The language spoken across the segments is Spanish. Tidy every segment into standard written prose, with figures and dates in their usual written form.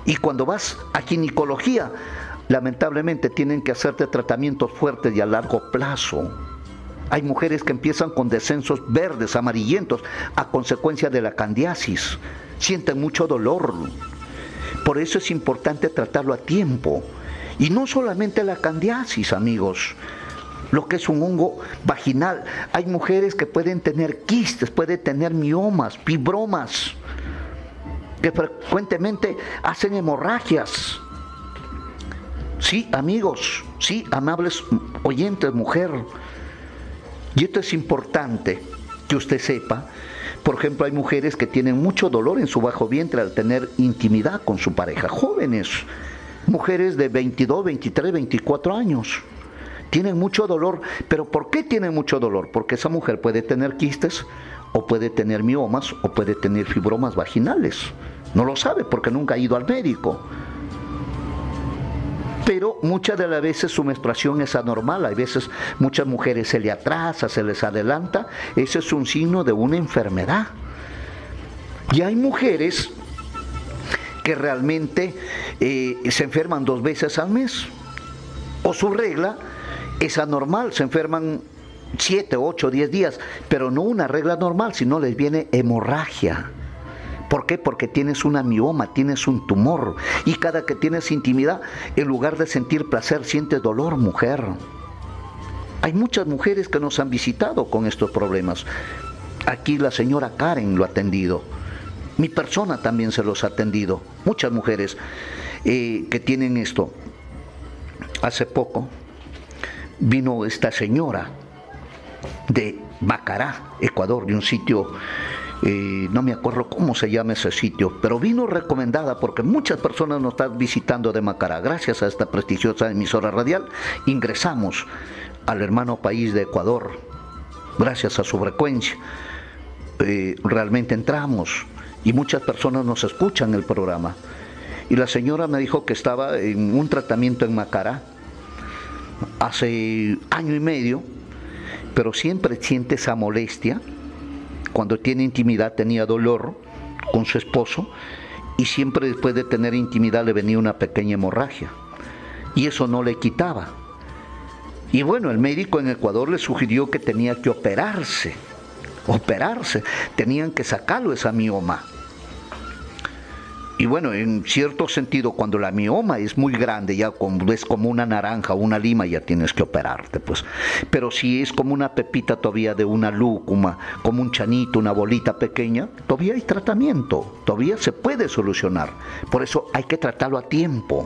Y cuando vas a ginecología, lamentablemente tienen que hacerte tratamientos fuertes y a largo plazo. Hay mujeres que empiezan con descensos verdes, amarillentos, a consecuencia de la candidiasis. Sienten mucho dolor. Por eso es importante tratarlo a tiempo. Y no solamente la candidiasis, amigos. Lo que es un hongo vaginal. Hay mujeres que pueden tener quistes, pueden tener miomas, fibromas, que frecuentemente hacen hemorragias. Sí, amigos, sí, amables oyentes, mujer. Y esto es importante que usted sepa. Por ejemplo, hay mujeres que tienen mucho dolor en su bajo vientre al tener intimidad con su pareja. Jóvenes, mujeres de 22, 23, 24 años. Tienen mucho dolor. ¿Pero por qué tienen mucho dolor? Porque esa mujer puede tener quistes, o puede tener miomas, o puede tener fibromas vaginales. No lo sabe porque nunca ha ido al médico. Pero muchas de las veces su menstruación es anormal. Hay veces muchas mujeres se le atrasa, se les adelanta. Ese es un signo de una enfermedad. Y hay mujeres que realmente se enferman 2 veces al mes. O su regla es anormal, se enferman 7, 8, 10 días, pero no una regla normal, sino les viene hemorragia. ¿Por qué? Porque tienes una mioma, tienes un tumor, y cada que tienes intimidad, en lugar de sentir placer, sientes dolor, mujer. Hay muchas mujeres que nos han visitado con estos problemas. Aquí la señora Karen lo ha atendido. Mi persona también se los ha atendido. Muchas mujeres que tienen esto. Hace poco vino esta señora de Macará, Ecuador, de un sitio, no me acuerdo cómo se llama ese sitio, pero vino recomendada porque muchas personas nos están visitando de Macará. Gracias a esta prestigiosa emisora radial ingresamos al hermano país de Ecuador, gracias a su frecuencia. Realmente entramos y muchas personas nos escuchan el programa. Y la señora me dijo que estaba en un tratamiento en Macará hace 1 año y medio, pero siempre siente esa molestia. Cuando tiene intimidad tenía dolor con su esposo y siempre después de tener intimidad le venía una pequeña hemorragia y eso no le quitaba. Y bueno, el médico en Ecuador le sugirió que tenía que operarse, tenían que sacarlo esa mioma. Y bueno, en cierto sentido, cuando la mioma es muy grande, ya es como una naranja o una lima, ya tienes que operarte, pues. Pero si es como una pepita todavía de una lúcuma, como un chanito, una bolita pequeña, todavía hay tratamiento, todavía se puede solucionar. Por eso hay que tratarlo a tiempo,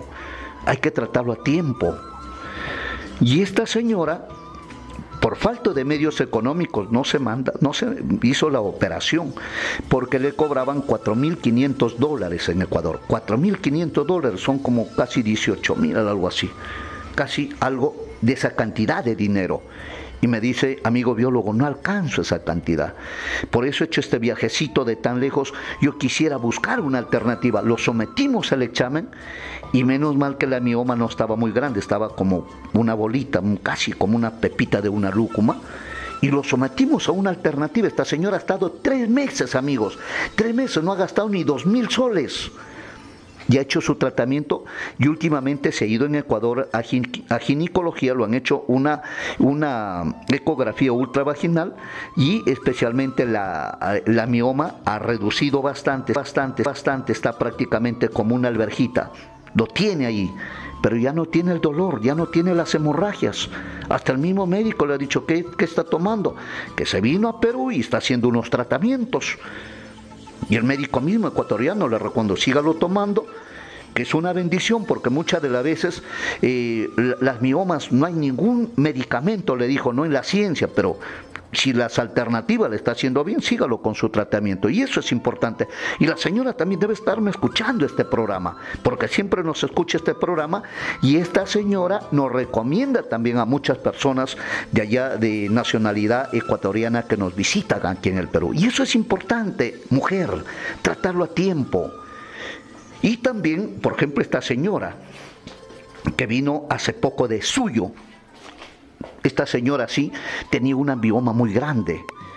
Y esta señora, por falta de medios económicos, no se hizo la operación, porque le cobraban $4.500 en Ecuador. $4.500 son como casi 18.000, algo así, casi algo de esa cantidad de dinero. Y me dice, amigo biólogo, no alcanzo esa cantidad. Por eso he hecho este viajecito de tan lejos. Yo quisiera buscar una alternativa. Lo sometimos al examen y menos mal que la mioma no estaba muy grande, estaba como una bolita, casi como una pepita de una lúcuma. Y lo sometimos a una alternativa. Esta señora ha estado 3 meses, amigos. 3 meses, no ha gastado ni 2.000 soles. Ya ha hecho su tratamiento y últimamente se ha ido en Ecuador a ginecología, lo han hecho una ecografía ultravaginal y especialmente la mioma ha reducido bastante, está prácticamente como una alverjita, lo tiene ahí, pero ya no tiene el dolor, ya no tiene las hemorragias. Hasta el mismo médico le ha dicho que está tomando, que se vino a Perú y está haciendo unos tratamientos. Y el médico mismo ecuatoriano le recomendó, sígalo tomando, que es una bendición, porque muchas de las veces las miomas no hay ningún medicamento, le dijo, no en la ciencia, pero si las alternativas le está haciendo bien, sígalo con su tratamiento. Y eso es importante. Y la señora también debe estarme escuchando este programa, porque siempre nos escucha este programa, y esta señora nos recomienda también a muchas personas de allá de nacionalidad ecuatoriana que nos visitan aquí en el Perú. Y eso es importante, mujer, tratarlo a tiempo. Y también, por ejemplo, esta señora que vino hace poco de Suyo. Esta señora sí tenía una mioma muy grande.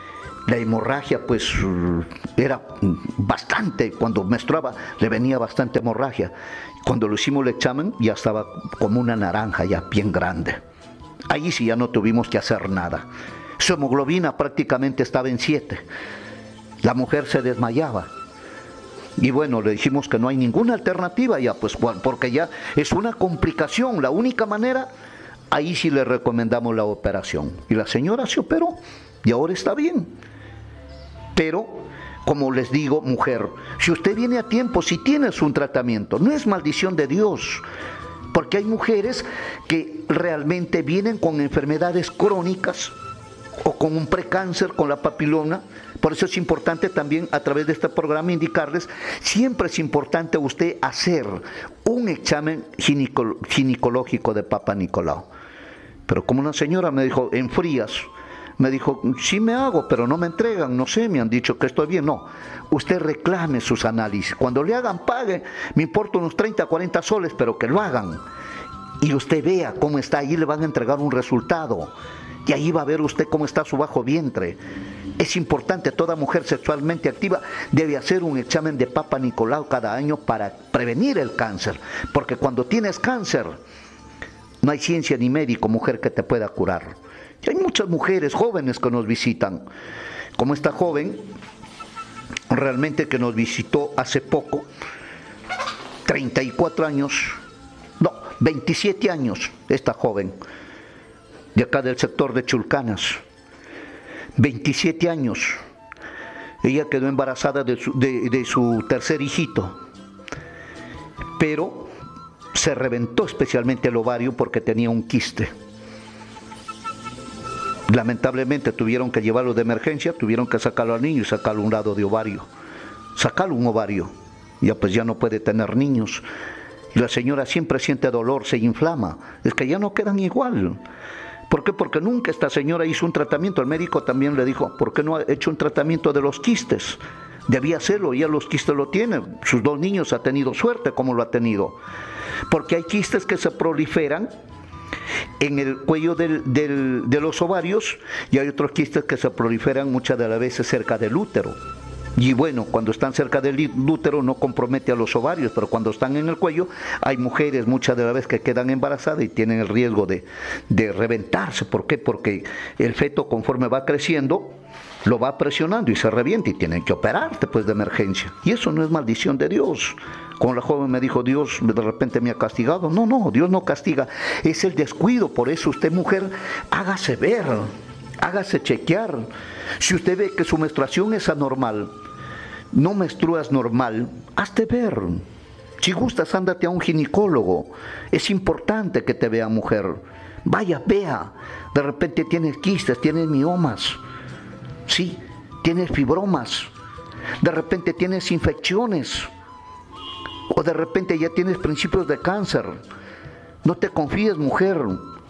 La hemorragia pues era bastante, cuando menstruaba le venía bastante hemorragia. Cuando le hicimos el examen ya estaba como una naranja, ya bien grande. Ahí sí ya no tuvimos que hacer nada. Su hemoglobina prácticamente estaba en 7. La mujer se desmayaba. Y bueno, le dijimos que no hay ninguna alternativa ya, pues porque ya es una complicación. La única manera, ahí sí le recomendamos la operación. Y la señora se operó y ahora está bien. Pero, como les digo, mujer, si usted viene a tiempo, si tienes un tratamiento, no es maldición de Dios. Porque hay mujeres que realmente vienen con enfermedades crónicas o con un precáncer, con la papiloma. Por eso es importante también a través de este programa indicarles, siempre es importante usted hacer un examen ginecológico de Papa Nicolau. Pero como una señora me dijo, en Frías, me dijo, sí me hago, pero no me entregan, no sé, me han dicho que estoy bien. No, usted reclame sus análisis. Cuando le hagan, pague, me importa unos 30, 40 soles, pero que lo hagan. Y usted vea cómo está, ahí le van a entregar un resultado. Y ahí va a ver usted cómo está su bajo vientre. Es importante, toda mujer sexualmente activa debe hacer un examen de Papa Nicolau cada año para prevenir el cáncer. Porque cuando tienes cáncer, no hay ciencia ni médico, mujer, que te pueda curar. Y hay muchas mujeres jóvenes que nos visitan, como esta joven, realmente que nos visitó hace poco, 34 años, no, 27 años, esta joven, de acá del sector de Chulcanas, 27 años, ella quedó embarazada de su tercer hijito, pero se reventó especialmente el ovario porque tenía un quiste. Lamentablemente tuvieron que llevarlo de emergencia, tuvieron que sacarlo al niño y sacarlo un lado de ovario. Sacarlo un ovario, ya pues ya no puede tener niños. Y la señora siempre siente dolor, se inflama, es que ya no quedan igual. ¿Por qué? Porque nunca esta señora hizo un tratamiento. El médico también le dijo, ¿por qué no ha hecho un tratamiento de los quistes? Debía hacerlo, ya los quistes lo tiene. Sus 2 niños ha tenido suerte como lo ha tenido. Porque hay quistes que se proliferan en el cuello de los ovarios y hay otros quistes que se proliferan muchas de las veces cerca del útero. Y bueno, cuando están cerca del útero no compromete a los ovarios, pero cuando están en el cuello hay mujeres muchas de las veces que quedan embarazadas y tienen el riesgo de reventarse. ¿Por qué? Porque el feto, conforme va creciendo, lo va presionando y se revienta y tienen que operarte pues de emergencia. Y eso no es maldición de Dios. Como la joven me dijo, Dios de repente me ha castigado. No, no, Dios no castiga, es el descuido. Por eso usted, mujer, hágase ver, hágase chequear. Si usted ve que su menstruación es anormal, no menstruas normal, hazte ver. Si gustas, ándate a un ginecólogo. Es importante que te vea, mujer. Vaya, vea. De repente tienes quistes, tienes miomas. Sí, tienes fibromas. De repente tienes infecciones. O de repente ya tienes principios de cáncer. No te confíes, mujer.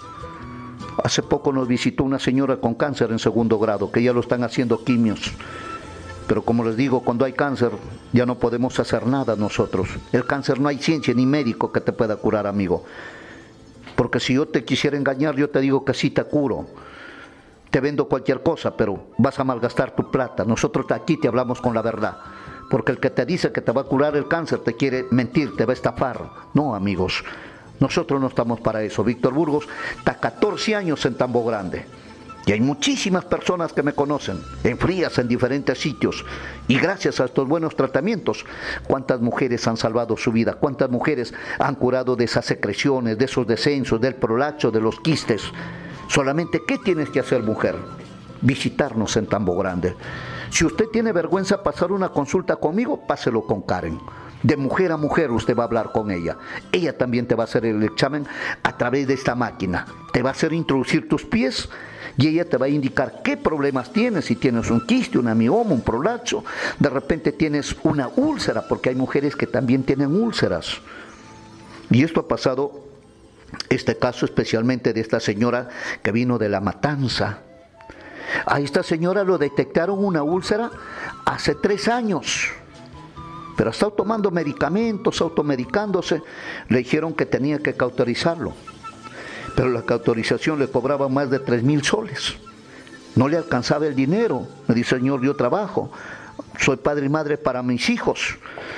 Hace poco nos visitó una señora con cáncer en 2º grado, que ya lo están haciendo quimios. Pero como les digo, cuando hay cáncer, ya no podemos hacer nada nosotros. El cáncer no hay ciencia ni médico que te pueda curar, amigo. Porque si yo te quisiera engañar, yo te digo que sí te curo. Te vendo cualquier cosa, pero vas a malgastar tu plata. Nosotros aquí te hablamos con la verdad. Porque el que te dice que te va a curar el cáncer te quiere mentir, te va a estafar. No, amigos, nosotros no estamos para eso. Víctor Burgos está 14 años en Tambo Grande. Y hay muchísimas personas que me conocen, en Frías, en diferentes sitios. Y gracias a estos buenos tratamientos, ¿cuántas mujeres han salvado su vida? ¿Cuántas mujeres han curado de esas secreciones, de esos descensos, del prolapso, de los quistes? Solamente, ¿qué tienes que hacer, mujer? Visitarnos en Tambo Grande. Si usted tiene vergüenza pasar una consulta conmigo, páselo con Karen. De mujer a mujer usted va a hablar con ella. Ella también te va a hacer el examen a través de esta máquina. Te va a hacer introducir tus pies y ella te va a indicar qué problemas tienes. Si tienes un quiste, un mioma, un prolapso. De repente tienes una úlcera, porque hay mujeres que también tienen úlceras. Y esto ha pasado, este caso especialmente de esta señora que vino de La Matanza. A esta señora lo detectaron una úlcera hace 3 años. Pero ha estado tomando medicamentos, automedicándose. Le dijeron que tenía que cauterizarlo. Pero la cauterización le cobraba más de 3,000 soles. no le alcanzaba el dinero. Me dice, Señor, yo trabajo, soy padre y madre para mis hijos.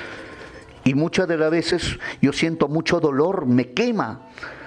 Y muchas de las veces yo siento mucho dolor, me quema.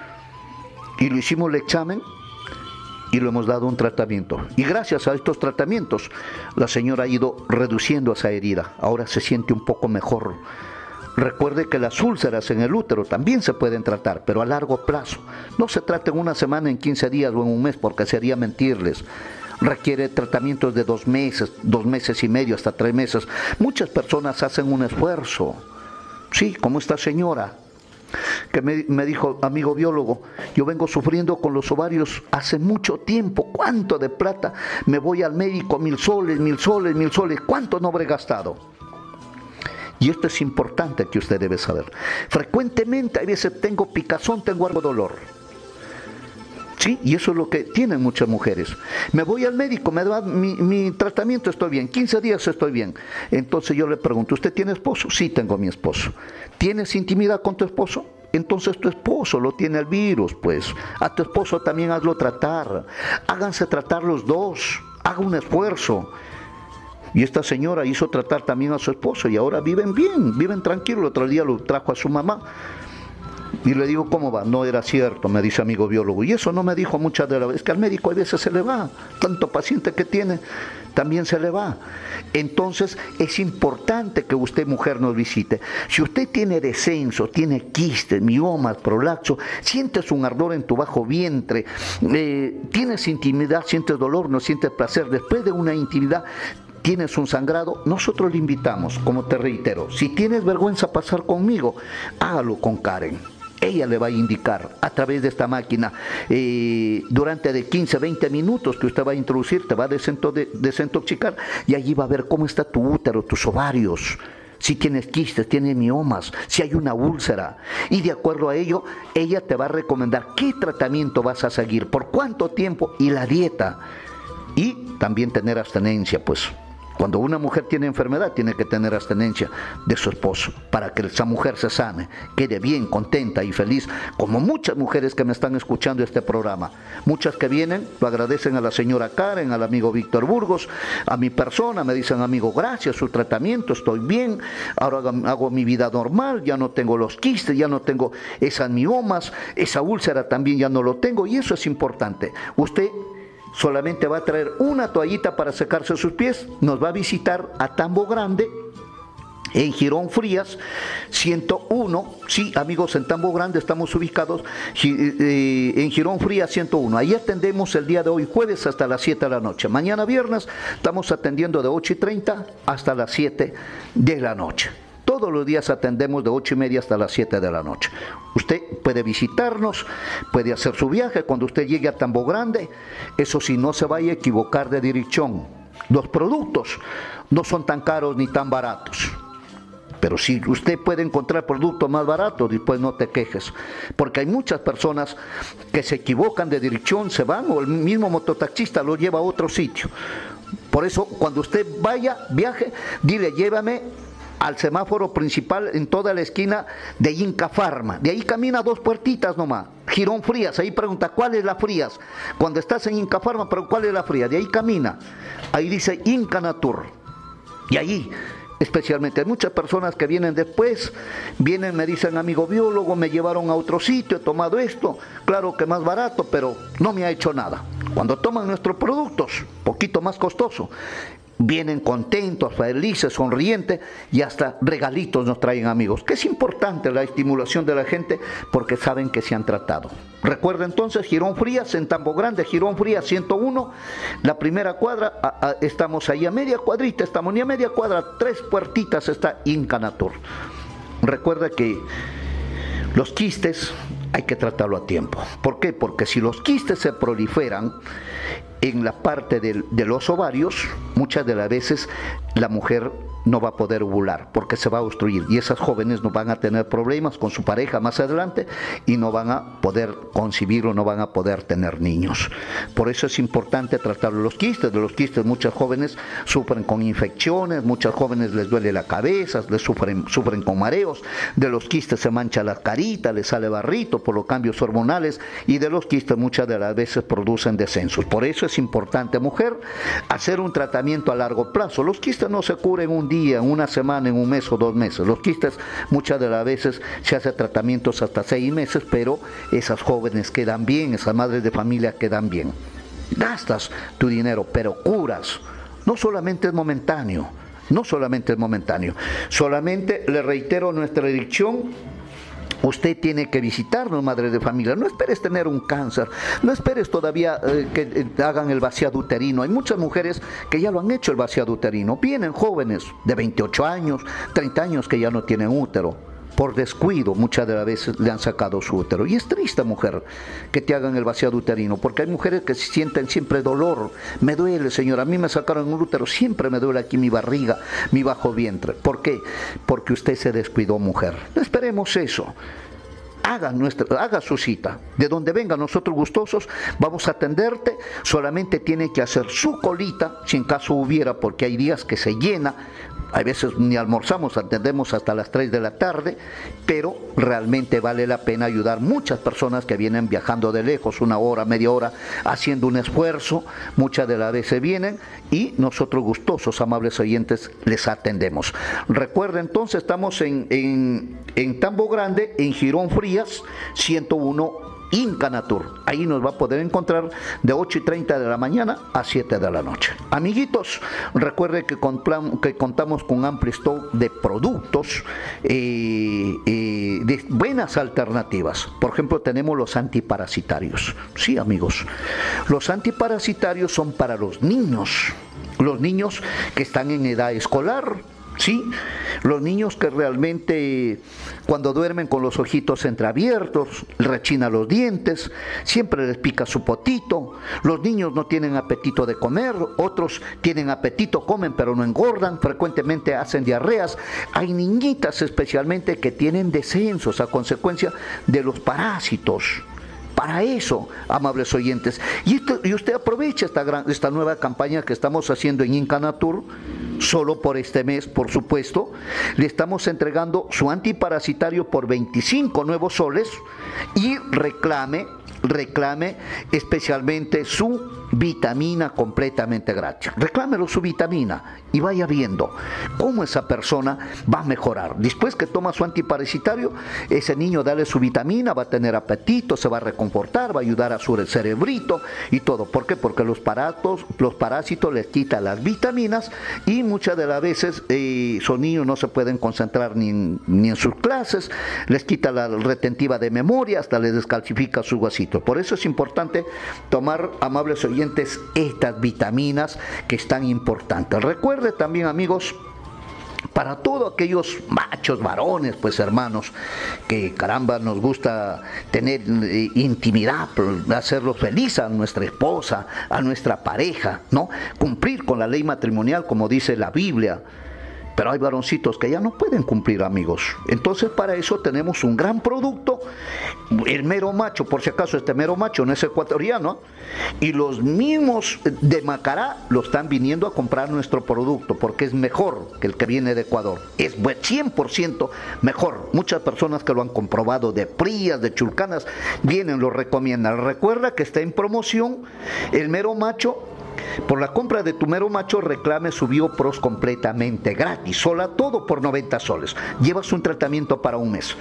Y le hicimos el examen y le hemos dado un tratamiento. Y gracias a estos tratamientos, la señora ha ido reduciendo esa herida. Ahora se siente un poco mejor. Recuerde que las úlceras en el útero también se pueden tratar, pero a largo plazo. No se trata en una semana, en 15 días o en un mes, porque sería mentirles. Requiere tratamientos de 2 meses, 2 meses y medio, hasta 3 meses. Muchas personas hacen un esfuerzo. Sí, como esta señora que me dijo, amigo biólogo, yo vengo sufriendo con los ovarios hace mucho tiempo. ¿Cuánto de plata? Me voy al médico, 1.000 soles, 1.000 soles, 1.000 soles. ¿Cuánto no habré gastado? Y esto es importante que usted debe saber. Frecuentemente, a veces tengo picazón, tengo algo de dolor. ¿Sí? Y eso es lo que tienen muchas mujeres. Me voy al médico, me da mi tratamiento, estoy bien. 15 días estoy bien. Entonces yo le pregunto, ¿usted tiene esposo? Sí, tengo mi esposo. ¿Tienes intimidad con tu esposo? Entonces tu esposo lo tiene el virus, pues. A tu esposo también hazlo tratar. Háganse tratar los dos. Haga un esfuerzo. Y esta señora hizo tratar también a su esposo y ahora viven bien, viven tranquilos. El otro día lo trajo a su mamá y le digo, ¿cómo va? No era cierto, me dice amigo biólogo. Y eso no me dijo muchas de las veces, que al médico a veces se le va, tanto paciente que tiene, también se le va. Entonces es importante que usted, mujer, nos visite. Si usted tiene descenso, tiene quistes, miomas, prolapso, sientes un ardor en tu bajo vientre, tienes intimidad, sientes dolor, no sientes placer, después de una intimidad tienes un sangrado, nosotros le invitamos, como te reitero, si tienes vergüenza pasar conmigo, hágalo con Karen. Ella le va a indicar a través de esta máquina, durante de 15, 20 minutos que usted va a introducir, te va a desintoxicar y allí va a ver cómo está tu útero, tus ovarios, si tienes quistes, tienes miomas, si hay una úlcera. Y de acuerdo a ello, ella te va a recomendar qué tratamiento vas a seguir, por cuánto tiempo y la dieta. Y también tener abstenencia, pues. Cuando una mujer tiene enfermedad, tiene que tener abstenencia de su esposo, para que esa mujer se sane, quede bien, contenta y feliz, como muchas mujeres que me están escuchando este programa. Muchas que vienen, lo agradecen a la señora Karen, al amigo Víctor Burgos, a mi persona, me dicen, amigo, gracias, su tratamiento, estoy bien, ahora hago mi vida normal, ya no tengo los quistes, ya no tengo esas miomas, esa úlcera también ya no lo tengo, y eso es importante. Usted solamente va a traer una toallita para secarse sus pies, nos va a visitar a Tambo Grande, en Girón Frías, 101, sí, amigos, en Tambo Grande estamos ubicados, en Girón Frías 101, ahí atendemos el día de hoy, jueves, hasta las 7 de la noche, mañana viernes estamos atendiendo de 8:30 hasta las 7 de la noche. Todos los días atendemos de 8:30 hasta las 7 de la noche. Usted puede visitarnos, puede hacer su viaje cuando usted llegue a Tambo Grande. Eso sí, no se vaya a equivocar de dirección. Los productos no son tan caros ni tan baratos. Pero si usted puede encontrar productos más baratos, después no te quejes. Porque hay muchas personas que se equivocan de dirección, se van, o el mismo mototaxista lo lleva a otro sitio. Por eso, cuando usted vaya, viaje, dile, llévame al semáforo principal en toda la esquina de Inca Farma. De ahí camina 2 puertitas nomás. Girón Frías, ahí pregunta, ¿cuál es la Frías? Cuando estás en Inca Farma, pero ¿cuál es la Frías? De ahí camina. Ahí dice Inca Natur. Y ahí, especialmente, hay muchas personas que vienen después, vienen, me dicen, amigo biólogo, me llevaron a otro sitio, he tomado esto, claro que más barato, pero no me ha hecho nada. Cuando toman nuestros productos, poquito más costoso, vienen contentos, felices, sonrientes y hasta regalitos nos traen, amigos, que es importante la estimulación de la gente porque saben que se han tratado. Recuerda entonces, Girón Frías, en Tambo Grande, Girón Frías 101, la primera cuadra, estamos ahí a media cuadrita, estamos ni a media cuadra, 3 puertitas está Inca Natur. Recuerda que los quistes hay que tratarlo a tiempo. ¿Por qué? Porque si los quistes se proliferan en la parte de los ovarios, muchas de las veces la mujer no va a poder ovular porque se va a obstruir y esas jóvenes no van a tener problemas con su pareja más adelante y no van a poder concebir o no van a poder tener niños. Por eso es importante tratar los quistes. De los quistes muchas jóvenes sufren con infecciones, muchas jóvenes les duele la cabeza, les sufren con mareos, de los quistes se mancha la carita, les sale barrito por los cambios hormonales y de los quistes muchas de las veces producen descensos. Por eso es importante, mujer, hacer un tratamiento a largo plazo. Los quistes no se curan un día, una semana, en un mes o 2 meses. Los quistes muchas de las veces se hace tratamientos hasta 6 meses, pero esas jóvenes quedan bien, esas madres de familia quedan bien. Gastas tu dinero, pero curas. No solamente es momentáneo, no solamente es momentáneo. Solamente le reitero nuestra dirección. Usted tiene que visitarnos, madre de familia. No esperes tener un cáncer, no esperes todavía que hagan el vaciado uterino. Hay muchas mujeres que ya lo han hecho el vaciado uterino. Vienen jóvenes de 28 años, 30 años que ya no tienen útero. Por descuido, muchas de las veces le han sacado su útero. Y es triste, mujer, que te hagan el vaciado uterino, porque hay mujeres que sienten siempre dolor. Me duele, señora, a mí me sacaron un útero, siempre me duele aquí mi barriga, mi bajo vientre. ¿Por qué? Porque usted se descuidó, mujer. No esperemos eso. Haga su cita. De donde venga, nosotros gustosos vamos a atenderte. Solamente tiene que hacer su colita, si en caso hubiera, porque hay días que se llena. A veces ni almorzamos, atendemos hasta las 3 de la tarde, pero realmente vale la pena ayudar muchas personas que vienen viajando de lejos, 1 hora, media hora, haciendo un esfuerzo. Muchas de las veces vienen y nosotros gustosos, amables oyentes, les atendemos. Recuerda entonces, estamos en Tambo Grande, en Girón Frías, 101 Incanatur. Ahí nos va a poder encontrar de 8:30 de la mañana a 7 de la noche. Amiguitos, recuerde que contamos con un amplio stock de productos de buenas alternativas. Por ejemplo, tenemos los antiparasitarios. Sí, amigos, los antiparasitarios son para los niños que están en edad escolar. Sí, los niños que realmente cuando duermen con los ojitos entreabiertos, rechinan los dientes, siempre les pica su potito, los niños no tienen apetito de comer, otros tienen apetito, comen pero no engordan, frecuentemente hacen diarreas. Hay niñitas especialmente que tienen descensos a consecuencia de los parásitos. Para eso, amables oyentes, y usted aprovecha esta nueva campaña que estamos haciendo en Incanatur. Solo por este mes, por supuesto, le estamos entregando su antiparasitario por 25 nuevos soles y reclame especialmente su vitamina completamente gratis. Reclámelo su vitamina y vaya viendo cómo esa persona va a mejorar. Después que toma su antiparasitario, ese niño dale su vitamina, va a tener apetito, se va a reconfortar, va a ayudar a su cerebrito y todo. ¿Por qué? Porque los parásitos les quitan las vitaminas y muchas de las veces esos niños no se pueden concentrar ni en sus clases, les quita la retentiva de memoria, hasta les descalcifica su huesito. Por eso es importante tomar, amables oyentes, estas vitaminas que es tan importantes. Recuerde también, amigos, para todos aquellos machos, varones, pues hermanos, que caramba nos gusta tener intimidad, hacerlos feliz a nuestra esposa, a nuestra pareja, ¿no? Cumplir con la ley matrimonial como dice la Biblia. Pero hay varoncitos que ya no pueden cumplir, amigos. Entonces para eso tenemos un gran producto, el mero macho, por si acaso este mero macho no es ecuatoriano, y los mismos de Macará lo están viniendo a comprar nuestro producto, porque es mejor que el que viene de Ecuador, es 100% mejor. Muchas personas que lo han comprobado, de Prías, de Chulcanas, vienen, lo recomiendan. Recuerda que está en promoción el mero macho. Por la compra de tu mero macho reclame su BioPros completamente gratis, sola, todo por 90 soles. Llevas un tratamiento para un mes.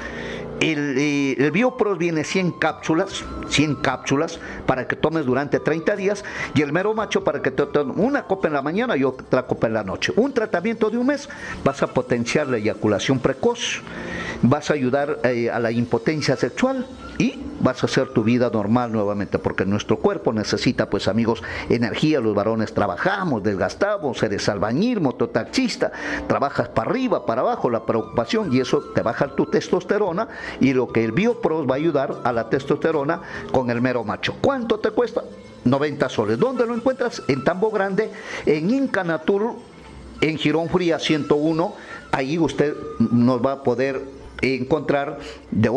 El BioPros viene 100 cápsulas para que tomes durante 30 días y el mero macho para que te tomes una copa en la mañana y otra copa en la noche. Un tratamiento de un mes, vas a potenciar la eyaculación precoz, vas a ayudar a la impotencia sexual y vas a hacer tu vida normal nuevamente, porque nuestro cuerpo necesita, pues amigos, energía. Los varones trabajamos, desgastamos, eres albañil, mototaxista, trabajas para arriba, para abajo, la preocupación, y eso te baja tu testosterona, y lo que el BioPros va a ayudar a la testosterona con el mero macho. ¿Cuánto te cuesta? 90 soles. ¿Dónde lo encuentras? En Tambo Grande, en Incanatur, en Girón Frías 101, ahí usted nos va a poder encontrar de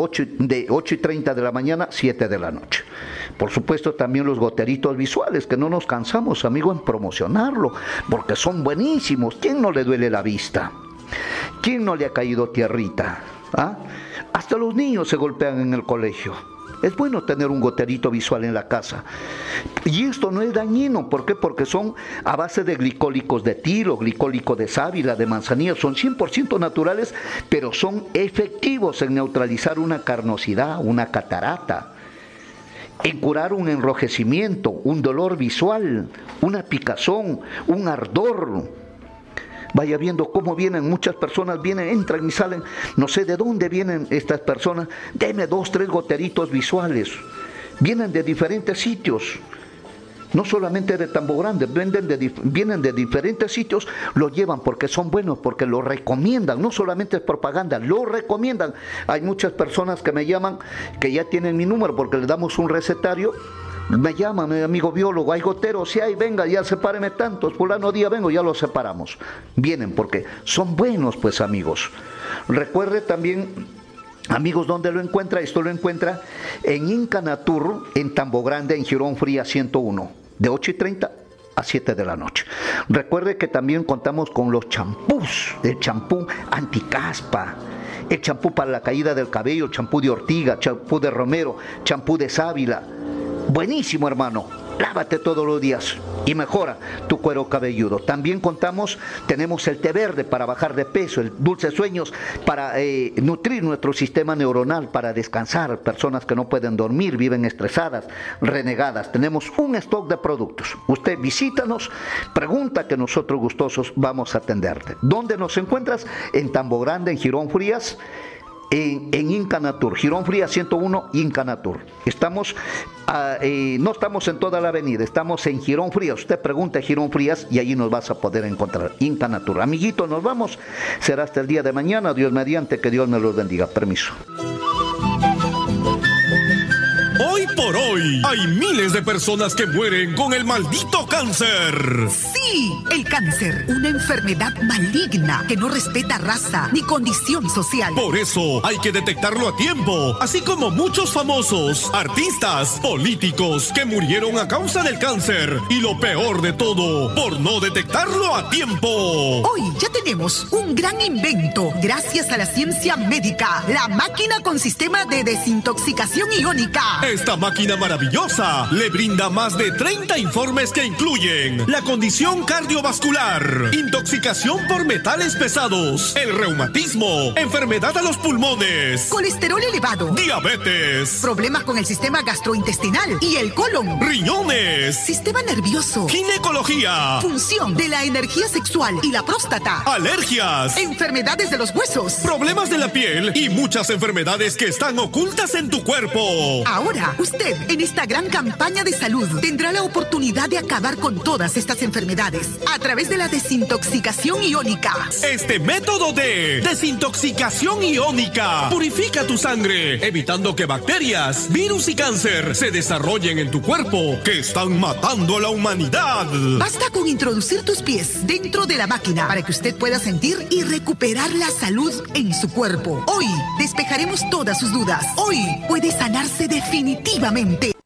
8:30 de la mañana, 7 de la noche. Por supuesto también los goteritos visuales, que no nos cansamos, amigo, en promocionarlo, porque son buenísimos. ¿Quién no le duele la vista? ¿Quién no le ha caído tierrita? ¿Ah? Hasta los niños se golpean en el colegio. Es bueno tener un goterito visual en la casa. Y esto no es dañino. ¿Por qué? Porque son a base de glicólicos de tilo, glicólico de sábila, de manzanilla. Son 100% naturales, pero son efectivos en neutralizar una carnosidad, una catarata, en curar un enrojecimiento, un dolor visual, una picazón, un ardor. Vaya viendo cómo vienen, muchas personas vienen, entran y salen, no sé de dónde vienen estas personas, deme 2, 3 goteritos visuales, vienen de diferentes sitios, no solamente de Tambo Grande, vienen de diferentes sitios, lo llevan porque son buenos, porque lo recomiendan, no solamente es propaganda, lo recomiendan. Hay muchas personas que me llaman, que ya tienen mi número porque les damos un recetario. Me llama mi amigo biólogo, hay goteros, si hay, venga, ya sepáreme tantos, fulano día vengo, ya los separamos. Vienen porque son buenos, pues, amigos. Recuerde también, amigos, ¿dónde lo encuentra? Esto lo encuentra en Inca Natur, en Tambo Grande, en Girón Frías 101, de 8:30 a 7 de la noche. Recuerde que también contamos con los champús, el champú anticaspa, el champú para la caída del cabello, el champú de ortiga, champú de romero, champú de sábila. Buenísimo, hermano. Lávate todos los días y mejora tu cuero cabelludo. También tenemos el té verde para bajar de peso, el dulce sueños para nutrir nuestro sistema neuronal, para descansar. Personas que no pueden dormir, viven estresadas, renegadas. Tenemos un stock de productos. Usted visítanos, pregunta, que nosotros gustosos vamos a atenderte. ¿Dónde nos encuentras? En Tambo Grande, en Girón Frías, en Inca Natur, Girón Frías 101, Inca Natur. No estamos en toda la avenida, estamos en Girón Frías. Usted pregunta Girón Frías y allí nos vas a poder encontrar. Inca Natur. Amiguito, nos vamos. Será hasta el día de mañana. Dios mediante, que Dios me los bendiga. Permiso. Hoy por hoy, hay miles de personas que mueren con el maldito cáncer. Sí, el cáncer, una enfermedad maligna que no respeta raza ni condición social. Por eso hay que detectarlo a tiempo, así como muchos famosos, artistas, políticos que murieron a causa del cáncer. Y lo peor de todo, por no detectarlo a tiempo. Hoy ya tenemos un gran invento, gracias a la ciencia médica, la máquina con sistema de desintoxicación iónica. Esta máquina maravillosa le brinda más de 30 informes que incluyen la condición cardiovascular, intoxicación por metales pesados, el reumatismo, enfermedad a los pulmones, colesterol elevado, diabetes, problemas con el sistema gastrointestinal y el colon, riñones, sistema nervioso, ginecología, función de la energía sexual y la próstata, alergias, enfermedades de los huesos, problemas de la piel y muchas enfermedades que están ocultas en tu cuerpo. Ahora, usted, en esta gran campaña de salud, tendrá la oportunidad de acabar con todas estas enfermedades a través de la desintoxicación iónica. Este método de desintoxicación iónica purifica tu sangre, evitando que bacterias, virus y cáncer se desarrollen en tu cuerpo, que están matando a la humanidad. Basta con introducir tus pies dentro de la máquina para que usted pueda sentir y recuperar la salud en su cuerpo. Hoy despejaremos todas sus dudas. Hoy puede sanarse definitivamente.